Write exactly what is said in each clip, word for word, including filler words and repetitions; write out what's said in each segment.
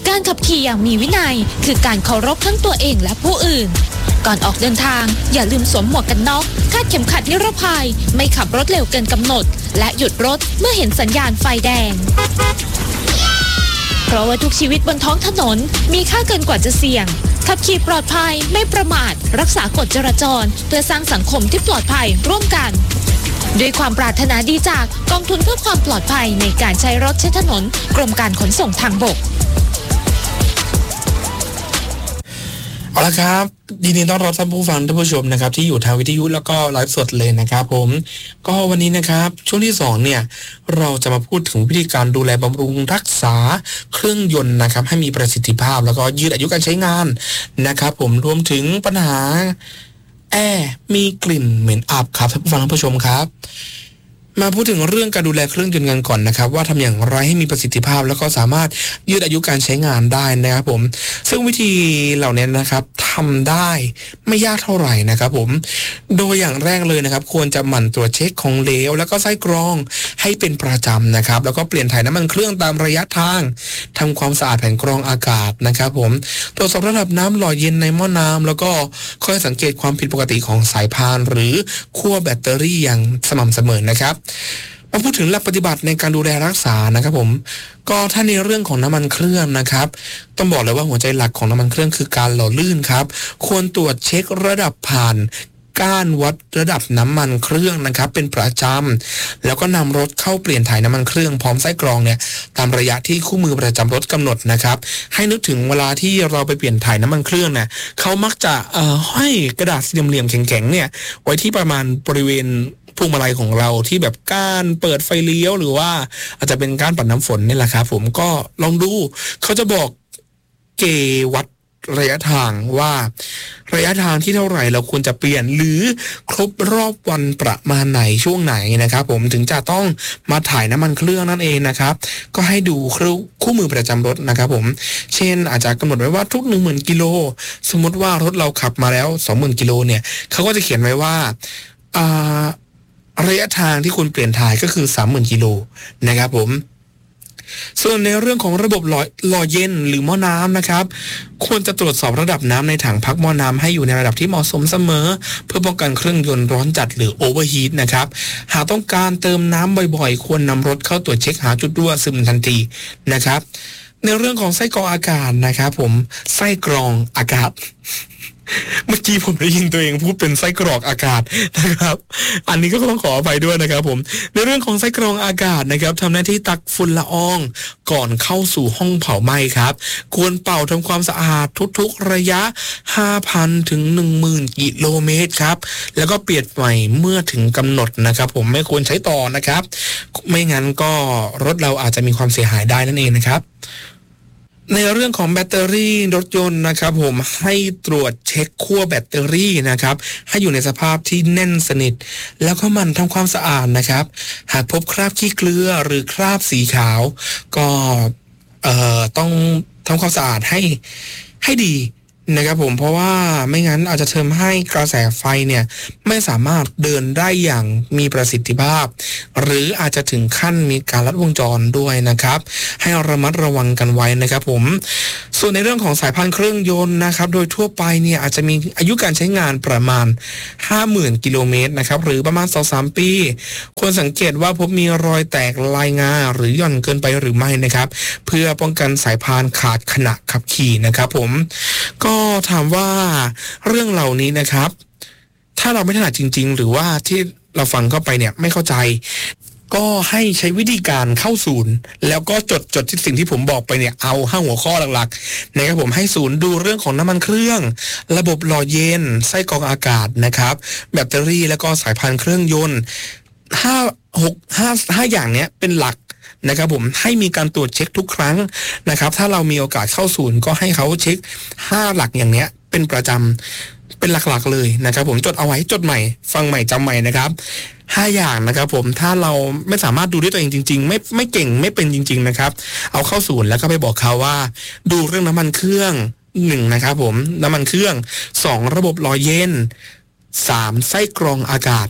การขับขี่อย่างมีวินัยคือการเคารพทั้งตัวเองและผู้อื่นก่อนออกเดินทางอย่าลืมสวมหมวกกันน็อกคาดเข็มขัดนิรภัยไม่ขับรถเร็วเกินกำหนดและหยุดรถเมื่อเห็นสัญญาณไฟแดงเพราะว่าทุกชีวิตบนท้องถนนมีค่าเกินกว่าจะเสี่ยงขับขี่ปลอดภัยไม่ประมาทรักษากฎจราจรเพื่อสร้างสังคมที่ปลอดภัยร่วมกันด้วยความปรารถนาดีจากกองทุนเพื่อความปลอดภัยในการใช้รถใช้ถนนกรมการขนส่งทางบกเอาละครับยินดีต้อนรับท่านผู้ฟังท่านผู้ชมนะครับที่อยู่ทางวิทยุแล้วก็ไลฟ์สดเลยนะครับผมก็วันนี้นะครับช่วงที่สองเนี่ยเราจะมาพูดถึงวิธีการดูแลบำรุงรักษาเครื่องยนต์นะครับให้มีประสิทธิภาพแล้วก็ยืดอายุการใช้งานนะครับผมรวมถึงปัญหาแอร์มีกลิ่นเหม็นอับครับท่านผู้ฟังท่านผู้ชมครับมาพูดถึงเรื่องการดูแลเครื่องยนต์กันก่อนนะครับว่าทำอย่างไรให้มีประสิทธิภาพแล้วก็สามารถยืดอายุการใช้งานได้นะครับผมซึ่งวิธีเหล่านี้นะครับทำได้ไม่ยากเท่าไหร่นะครับผมโดยอย่างแรกเลยนะครับควรจะหมั่นตรวจเช็คของเหลวแล้วก็ไส้กรองให้เป็นประจำนะครับแล้วก็เปลี่ยนถ่ายน้ำมันเครื่องตามระยะทางทำความสะอาดแผ่นกรองอากาศนะครับผมตรวจสอบระดับน้ำหล่อเย็นในหม้อน้ำแล้วก็คอยสังเกตความผิดปกติของสายพานหรือขั้วแบตเตอรี่อย่างสม่ำเสมอนะครับมาพูดถึงหลักปฏิบัติในการดูแลรักษานะครับผมก็ถ้าในเรื่องของน้ำมันเครื่องนะครับต้องบอกเลยว่าหัวใจหลักของน้ำมันเครื่องคือการหล่อลื่นครับควรตรวจเช็คระดับผ่านก้านวัดระดับน้ำมันเครื่องนะครับเป็นประจำแล้วก็นำรถเข้าเปลี่ยนถ่ายน้ำมันเครื่องพร้อมไส้กรองเนี่ยตามระยะที่คู่มือประจำรถกำหนดนะครับให้นึกถึงเวลาที่เราไปเปลี่ยนถ่ายน้ำมันเครื่องเนี่ยเขามักจะเอ่อห้อยกระดาษสี่เหลี่ยมๆแข็งๆเนี่ยไว้ที่ประมาณบริเวณพวงมาลัยของเราที่แบบก้านเปิดไฟเลี้ยวหรือว่าอาจจะเป็นก้านปัดน้ำฝนนี่แหละครับผมก็ลองดูเขาจะบอกเกวัดระยะทางว่าระยะทางที่เท่าไหร่เราควรจะเปลี่ยนหรือครบรอบวันประมาณไหนช่วงไหนนะครับผมถึงจะต้องมาถ่ายน้ำมันเครื่องนั่นเองนะครับก็ให้ดูคู่มือประจำรถนะครับผมเช่นอาจจะกำหนดไว้ว่าทุก หนึ่งหมื่น กิโลสมมติว่ารถเราขับมาแล้ว สองหมื่น กิโลเนี่ยเขาก็จะเขียนไว้ว่าอ่าระยะทางที่คุณเปลี่ยนถ่ายก็คือ สามหมื่น กิโลนะครับผมส่วนในเรื่องของระบบหล่อหล่อเย็นหรือหม้อน้ำนะครับควรจะตรวจสอบระดับน้ำในถังพักหม้อน้ำให้อยู่ในระดับที่เหมาะสมเสมอเพื่อป้องกันเครื่องยนต์ร้อนจัดหรือโอเวอร์ฮีทนะครับหากต้องการเติมน้ำบ่อยๆควรนำรถเข้าตรวจเช็คหาจุดรั่วซึมทันทีนะครับในเรื่องของไส้กรองอากาศนะครับผมไส้กรองอากาศเมื่อกี้ผมได้ยินตัวเองพูดเป็นไส้กรอกอากาศนะครับอันนี้ก็ต้องขออภัยด้วยนะครับผมในเรื่องของไส้กรองอากาศนะครับทำหน้าที่ตักฝุ่นละอองก่อนเข้าสู่ห้องเผาไหม้ครับควรเป่าทำความสะอาดทุกๆระยะ ห้าพัน ถึง หนึ่งหมื่น กิโลเมตรครับแล้วก็เปลี่ยนใหม่เมื่อถึงกำหนดนะครับผมไม่ควรใช้ต่อนะครับไม่งั้นก็รถเราอาจจะมีความเสียหายได้นั่นเองนะครับในเรื่องของแบตเตอรี่รถยนต์นะครับผมให้ตรวจเช็คขั้วแบตเตอรี่นะครับให้อยู่ในสภาพที่แน่นสนิทแล้วก็หมั่นทำความสะอาดนะครับหากพบคราบขี้เกลือหรือคราบสีขาวก็เอ่อต้องทำความสะอาดให้ให้ดีนะครับผมเพราะว่าไม่งั้นอาจจะทำให้กระแสไฟเนี่ยไม่สามารถเดินได้อย่างมีประสิทธิภาพหรืออาจจะถึงขั้นมีการลัดวงจรด้วยนะครับให้ระมัดระวังกันไว้นะครับผมส่วนในเรื่องของสายพานเครื่องยนต์นะครับโดยทั่วไปเนี่ยอาจจะมีอายุการใช้งานประมาณ ห้าหมื่น กิโลเมตรนะครับหรือประมาณ สองถึงสาม ปีควรสังเกตว่าพบมีรอยแตกลายงาหรือหย่อนเกินไปหรือไม่นะครับเพื่อป้องกันสายพานขาดขณะขับขี่นะครับผมก็ถามว่าเรื่องเหล่านี้นะครับถ้าเราไม่ถนัดจริงๆหรือว่าที่เราฟังเข้าไปเนี่ยไม่เข้าใจก็ให้ใช้วิธีการเข้าศูนย์แล้วก็จดจดที่สิ่งที่ผมบอกไปเนี่ยเอาห้าหัวข้อหลักๆนะครับผมให้ศูนย์ดูเรื่องของน้ำมันเครื่องระบบหล่อเย็นไส้กรองอากาศนะครับแบตเตอรี่แล้วก็สายพานเครื่องยนต์ห้า หก ห้า ห้าอย่างเนี้ยเป็นหลักนะครับผมให้มีการตรวจเช็คทุกครั้งนะครับถ้าเรามีโอกาสเข้าศูนย์ก็ให้เขาเช็คห้าหลักอย่างเนี้ยเป็นประจำเป็นหลักๆเลยนะครับผมจดเอาไว้จดใหม่ฟังใหม่จำใหม่นะครับห้าอย่างนะครับผมถ้าเราไม่สามารถดูด้วยตัวเองจริงๆไม่ไม่เก่งไม่เป็นจริงๆนะครับเอาเข้าศูนย์แล้วก็ไปบอกเขาว่าดูเรื่องน้ำมันเครื่องหนึ่งนะครับผมน้ำมันเครื่องสองระบบหล่อเย็นสามไส้กรองอากาศ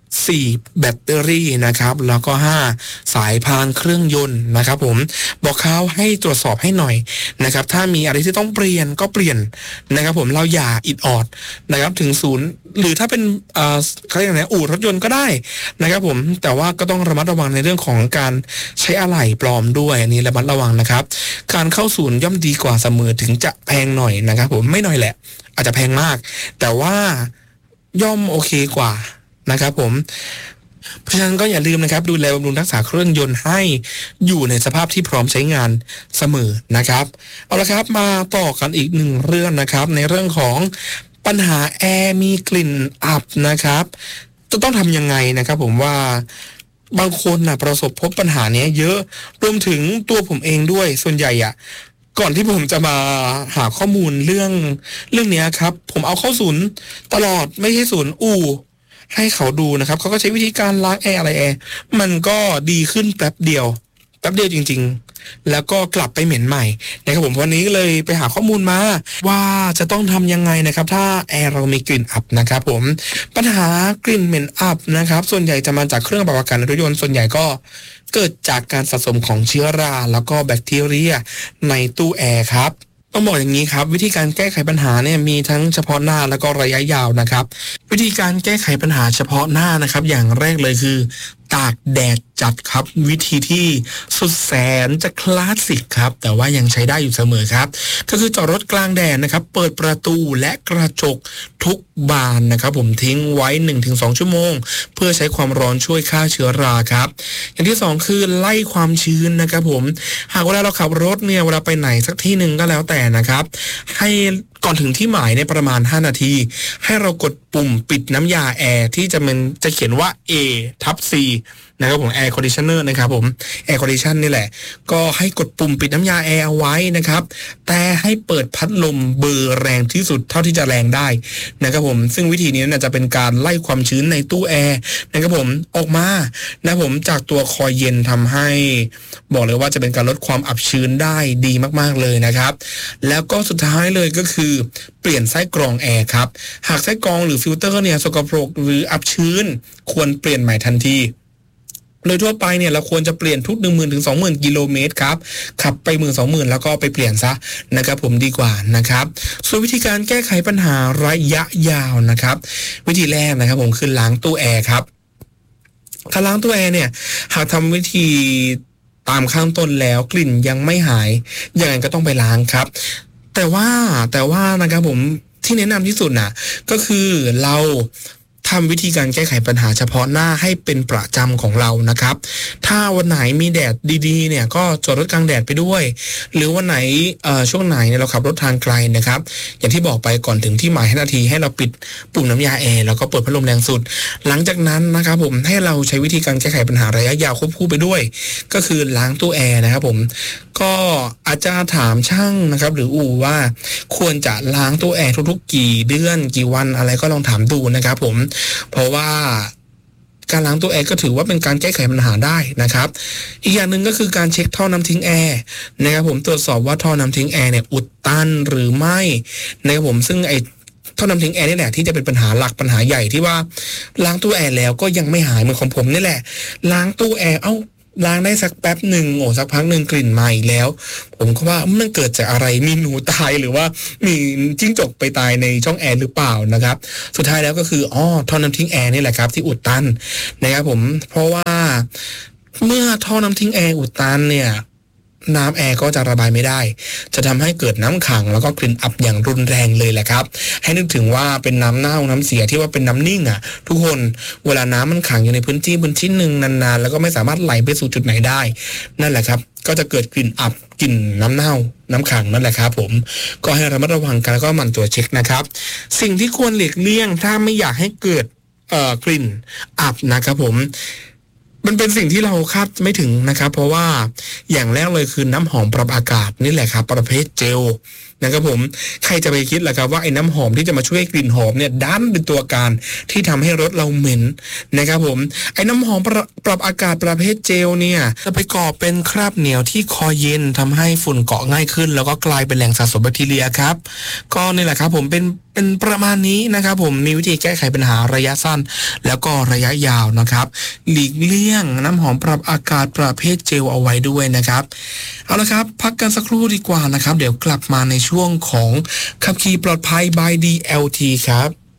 สี่แบตเตอรี่นะครับแล้วก็ห้าสายพานเครื่องยนต์นะครับผมบอกเขาให้ตรวจสอบให้หน่อยนะครับถ้ามีอะไรที่ต้องเปลี่ยนก็เปลี่ยนนะครับผมเราอย่าอิดออดนะครับถึงศูนย์หรือถ้าเป็นเอ่อเขาเรียกอะไรอู่รถยนต์ก็ได้นะครับผมแต่ว่าก็ต้องระมัดระวังในเรื่องของการใช้อะไหล่ปลอมด้วยอันนี้ระมัดระวังนะครับการเข้าศูนย์ย่อมดีกว่าเสมอถึงจะแพงหน่อยนะครับผมไม่หน่อยแหละอาจจะแพงมากแต่ว่าย่อมโอเคกว่านะครับผมเพราะฉะนั้นก็อย่าลืมนะครับดูแลบำรุงรักษาเครื่องยนต์ให้อยู่ในสภาพที่พร้อมใช้งานเสมอนะครับเอาละครับมาต่อกันอีกหนึ่งเรื่องนะครับในเรื่องของปัญหาแอร์มีกลิ่นอับนะครับจะต้องทำยังไงนะครับผมว่าบางคนนะประสบพบปัญหานี้เยอะรวมถึงตัวผมเองด้วยส่วนใหญ่อะก่อนที่ผมจะมาหาข้อมูลเรื่องเรื่องนี้ครับผมเอาเข้าศูนย์ตลอดไม่ใช่ศูนย์อู่ให้เขาดูนะครับเขาก็ใช้วิธีการล้างแอร์อะไรแอร์มันก็ดีขึ้นแป๊บเดียวแป๊บเดียวจริงๆแล้วก็กลับไปเหม็นใหม่นะครับผมวันนี้เลยไปหาข้อมูลมาว่าจะต้องทำยังไงนะครับถ้าแอร์เรามีกลิ่นอับนะครับผมปัญหากลิ่นเหม็นอับนะครับส่วนใหญ่จะมาจากเครื่องปรับอากาศในรถยนต์ส่วนใหญ่ก็เกิดจากการสะสมของเชื้อราแล้วก็แบคทีเรียในตู้แอร์ครับต้องบอกอย่างนี้ครับวิธีการแก้ไขปัญหาเนี่ยมีทั้งเฉพาะหน้าแล้วก็ระยะยาวนะครับวิธีการแก้ไขปัญหาเฉพาะหน้านะครับอย่างแรกเลยคือตากแดดจัดครับวิธีที่สุดแสนจะคลาสสิกครับแต่ว่ายังใช้ได้อยู่เสมอครับก็คือจอดรถกลางแดดนะครับเปิดประตูและกระจกทุกบานนะครับผมทิ้งไว้ หนึ่งถึงสอง ชั่วโมงเพื่อใช้ความร้อนช่วยฆ่าเชื้อราครับอย่างที่สองคือไล่ความชื้นนะครับผมหากเวลาเราขับรถเนี่ยเวลาไปไหนสักที่หนึ่งก็แล้วแต่นะครับให้ก่อนถึงที่หมายในประมาณห้านาทีให้เรากดปุ่มปิดน้ำยาแอร์ที่จะมันจะเขียนว่า A ทับ C นะครับผม Air Conditioner นะครับผม Air Condition นี่แหละก็ให้กดปุ่มปิดน้ำยาแอร์เอาไว้นะครับแต่ให้เปิดพัดลมเบอร์แรงที่สุดเท่าที่จะแรงได้นะครับผมซึ่งวิธีนี้น่าจะเป็นการไล่ความชื้นในตู้แอร์นะครับผมออกมานะผมจากตัวคอยเย็นทำให้บอกเลยว่าจะเป็นการลดความอับชื้นได้ดีมากๆเลยนะครับแล้วก็สุดท้ายเลยก็คือเปลี่ยนไส้กรองแอร์ครับหากไส้กรองหรือฟิลเตอร์เนี่ยสกปรกหรืออับชื้นควรเปลี่ยนใหม่ทันทีโดยทั่วไปเนี่ยเราควรจะเปลี่ยนทุก หนึ่งหมื่น ถึง สองหมื่น กิโลเมตรครับขับไป หนึ่งหมื่น สองหมื่น แล้วก็ไปเปลี่ยนซะนะครับผมดีกว่านะครับส่วนวิธีการแก้ไขปัญหาระยะยาวนะครับวิธีแรกนะครับผมคือล้างตู้แอร์ครับถ้าล้างตู้แอร์เนี่ยหากทำวิธีตามข้างต้นแล้วกลิ่นยังไม่หายยังไงก็ต้องไปล้างครับแต่ว่าแต่ว่านะครับผมที่แนะนำที่สุดน่ะก็คือเราทำวิธีการแก้ไขปัญหาเฉพาะหน้าให้เป็นประจำของเรานะครับถ้าวันไหนมีแดดดีๆเนี่ยก็จอดรถกลางแดดไปด้วยหรือวันไหนเอ่อช่วงไหนเนี่ยเราขับรถทางไกลนะครับอย่างที่บอกไปก่อนถึงที่หมายห้านาทีให้เราปิดปุ่มน้ำยาแอร์แล้วก็เปิดพัดลมแรงสุดหลังจากนั้นนะครับผมให้เราใช้วิธีการแก้ไขปัญหาระยะยาวควบคู่ไปด้วยก็คือล้างตู้แอร์นะครับผมก็อาจจะถามช่างนะครับหรืออู่ว่าควรจะล้างตู้แอร์ทุกๆกี่เดือนกี่วันอะไรก็ลองถามดูนะครับผมเพราะว่าการล้างตู้แอร์ก็ถือว่าเป็นการแก้ไขปัญหาได้นะครับอีกอย่างหนึ่งก็คือการเช็คท่อน้ำทิ้งแอร์นะครับผมตรวจสอบว่าท่อน้ำทิ้งแอร์เนี่ยอุดตันหรือไม่นะครับผมซึ่งไอท่อน้ำทิ้งแอร์นี่แหละที่จะเป็นปัญหาหลักปัญหาใหญ่ที่ว่าล้างตู้แอร์แล้วก็ยังไม่หายเหมือนของผมนี่แหละล้างตู้แอร์เอ้าล้างได้สักแป๊บหนึ่งโอ้สักพักหนึ่งกลิ่นมาอีกแล้วผมก็ว่ามันเกิดจากอะไรมีหนูตายหรือว่ามีจิ้งจกไปตายในช่องแอร์หรือเปล่านะครับสุดท้ายแล้วก็คืออ๋อท่อน้ำทิ้งแอร์นี่แหละครับที่อุดตันนะครับผมเพราะว่าเมื่อท่อน้ำทิ้งแอร์อุดตันเนี่ยน้ำแอร์ก็จะระบายไม่ได้จะทำให้เกิดน้ำขังแล้วก็กลิ่นอับอย่างรุนแรงเลยแหละครับให้นึกถึงว่าเป็นน้ำเน่าน้ำเสียที่ว่าเป็นน้ำนิ่งอ่ะทุกคนเวลาน้ำมันขังอยู่ในพื้นที่พื้นที่หนึ่งนานๆแล้วก็ไม่สามารถไหลไปสู่จุดไหนได้นั่นแหละครับก็จะเกิดกลิ่นอับกลิ่นน้ำเน่าน้ำขังนั่นแหละครับผมก็ให้ระมัดระวังกันแล้วก็หมั่นตรวจเช็คนะครับสิ่งที่ควรหลีกเลี่ยงถ้าไม่อยากให้เกิดเอ่อกลิ่นอับนะครับผมมันเป็นสิ่งที่เราคาดไม่ถึงนะครับเพราะว่าอย่างแรกเลยคือน้ำหอมปรับอากาศนี่แหละครับประเภทเจลนะครับผมใครจะไปคิดล่ะครับว่าไอ้น้ำหอมที่จะมาช่วยกลิ่นหอมเนี่ยดันเป็นตัวการที่ทำให้รถเราเหม็นนะครับผมไอ้น้ำหอมปรับปรับอากาศประเภทเจลเนี่ยจะไปก่อเป็นคราบเหนียวที่คอเย็นทำให้ฝุ่นเกาะง่ายขึ้นแล้วก็กลายเป็นแหล่งสะสมแบคทีเรียครับก็นี่แหละครับผมเป็นเป็นประมาณนี้นะครับผมมีวิธีแก้ไขปัญหาระยะสั้นแล้วก็ระยะยาวนะครับหลีกเลี่ยงน้ำหอมปรับอากาศประเภทเจลเอาไว้ด้วยนะครับเอาละครับพักกันสักครู่ดีกว่านะครับเดี๋ยวกลับมาในช่วงของขับขี่ปลอดภัย by ดี แอล ที ครับ